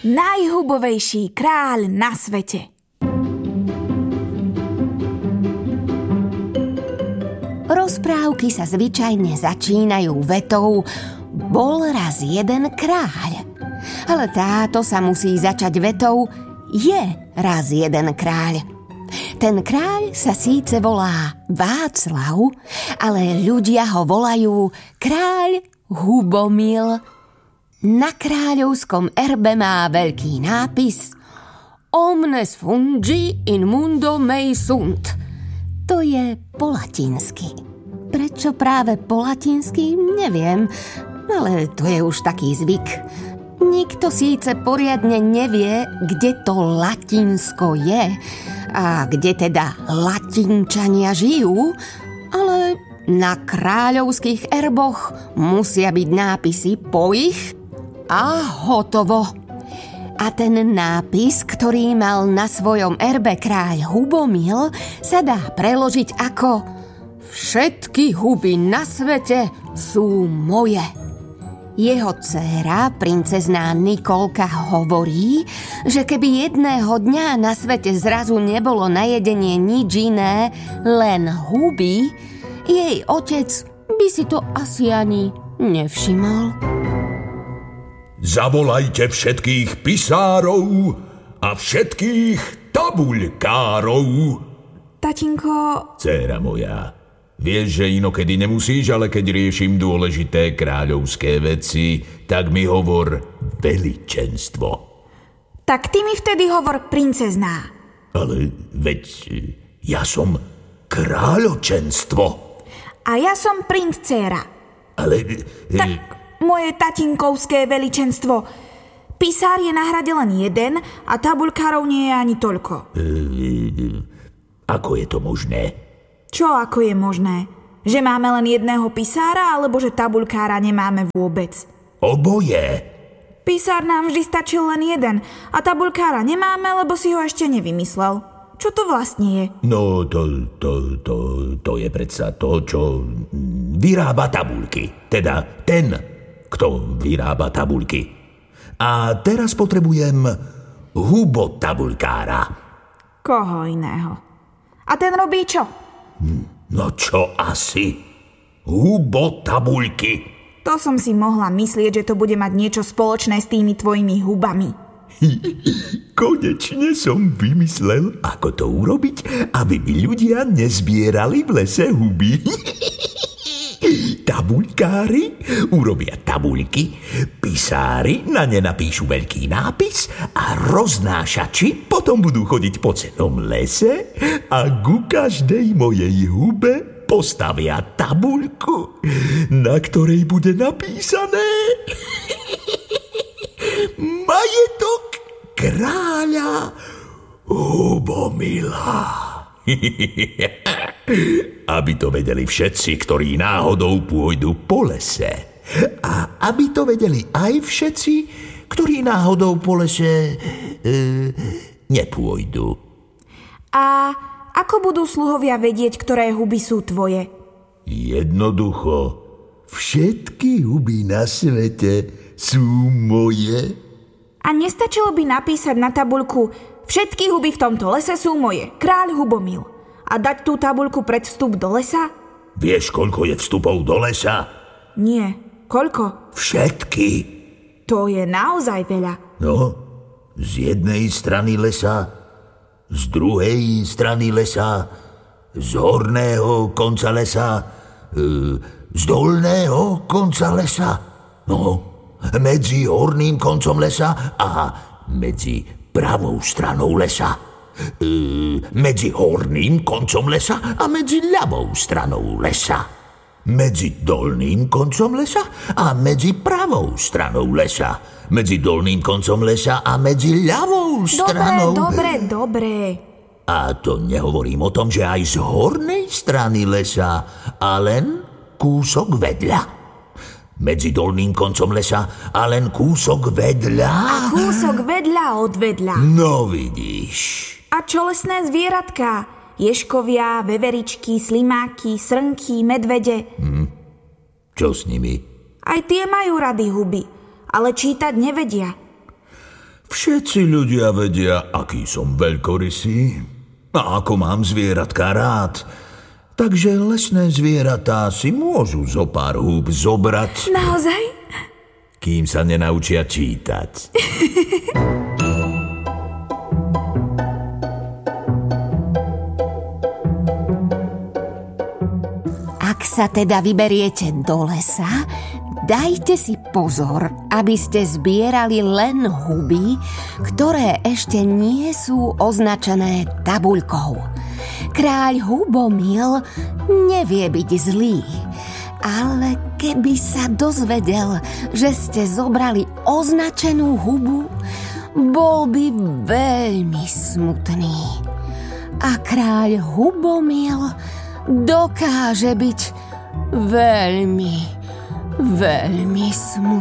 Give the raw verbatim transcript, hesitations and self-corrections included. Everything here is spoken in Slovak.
Najhubovejší kráľ na svete. Rozprávky sa zvyčajne začínajú vetou bol raz jeden kráľ. Ale táto sa musí začať vetou je raz jeden kráľ. Ten kráľ sa síce volá Václav, ale ľudia ho volajú kráľ Hubomil. Na kráľovskom erbe má veľký nápis Omnes fungi in mundo mei sunt. To je po latinsky. Prečo práve po latinsky, neviem, ale to je už taký zvyk. Nikto síce poriadne nevie, kde to Latinsko je a kde teda Latinčania žijú, ale na kráľovských erboch musia byť nápisy po ich a hotovo. A ten nápis, ktorý mal na svojom erbe kráľ Hubomil, sa dá preložiť ako všetky huby na svete sú moje. Jeho dcéra, princezná Nikolka, hovorí, že keby jedného dňa na svete zrazu nebolo na jedenie nič iné, len huby, jej otec by si to asi ani nevšimol. Zavolajte všetkých pisárov a všetkých tabuľkárov. Tatinko... Dcéra moja, vieš, že inokedy nemusíš, ale keď riešim dôležité kráľovské veci, tak mi hovor veličenstvo. Tak ty mi vtedy hovor princezná. Ale veď ja som kráľočenstvo. A ja som princéra. Ale... Tak moje tatinkovské veličenstvo. Pisár je na hrade len jeden a tabuľkárov nie je ani toľko. E, ako je to možné? Čo ako je možné? Že máme len jedného pisára, alebo že tabuľkára nemáme vôbec? Oboje. Pisár nám vždy stačil len jeden a tabuľkára nemáme, lebo si ho ešte nevymyslel. Čo to vlastne je? No, to, to, to, to je predsa to, čo vyrába tabuľky. Teda ten, kto vyrába tabuľky. A teraz potrebujem hubotabuľkára. Koho iného? A ten robí čo? No čo asi? Hubotabuľky. To som si mohla myslieť, že to bude mať niečo spoločné s tými tvojimi hubami. Konečne som vymyslel, ako to urobiť, aby mi ľudia nezbierali v lese huby. Tabuľkári urobia tabuľky, pisári na ne napíšu veľký nápis a roznášači potom budú chodiť po celom lese a ku každej mojej hube postavia tabuľku, na ktorej bude napísané majetok kráľa Hubomila. Aby to vedeli všetci, ktorí náhodou pôjdu po lese. A aby to vedeli aj všetci, ktorí náhodou po lese e, nepôjdu. A ako budú sluhovia vedieť, ktoré huby sú tvoje? Jednoducho. Všetky huby na svete sú moje. A nestačilo by napísať na tabuľku všetky huby v tomto lese sú moje, kráľ Hubomil. A dať tú tabuľku pred vstup do lesa? Vieš, koľko je vstupov do lesa? Nie. Koľko? Všetky. To je naozaj veľa. No, z jednej strany lesa, z druhej strany lesa, z horného konca lesa, z dolného konca lesa. No, medzi horným koncom lesa a medzi pravou stranou lesa. E, medzi horným koncom lesa a medzi ľavou stranou lesa. Medzi dolným koncom lesa a medzi pravou stranou lesa. Medzi dolným koncom lesa a medzi ľavou stranou... Dobre, dobre, dobre. A to nehovorím o tom, že aj z hornej strany lesa a len kúsok vedľa. Medzi dolným koncom lesa a len kúsok vedľa. A kúsok vedľa od vedľa. No vidíš. A čo lesné zvieratká? Ješkovia, veveričky, slimáky, srnky, medvede. Hm. Čo s nimi? Aj tie majú rady huby, ale čítať nevedia. Všetci ľudia vedia, aký som veľkorysý a ako mám zvieratka rád. Takže lesné zvieratá si môžu zo pár húb zobrať. Naozaj? Kým sa nenaučia čítať. Ak sa teda vyberiete do lesa, dajte si pozor, aby ste zbierali len huby, ktoré ešte nie sú označené tabuľkou. Kráľ Hubomil nevie byť zlý, ale keby sa dozvedel, že ste zobrali označenú hubu, bol by veľmi smutný. A kráľ Hubomil dokáže byť veľmi, veľmi smutný.